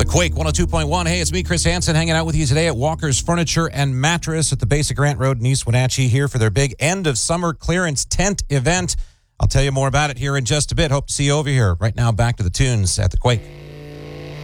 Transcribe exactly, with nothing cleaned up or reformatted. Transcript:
Quake one oh two point one. Hey, it's me, Chris Hansen, hanging out with you today at Walker's Furniture and Mattress at the Basic Grant Road in East Wenatchee here for their big end of summer clearance tent event. I'll tell you more about it here in just a bit. Hope to see you over here. Right now, back to the tunes at the Quake.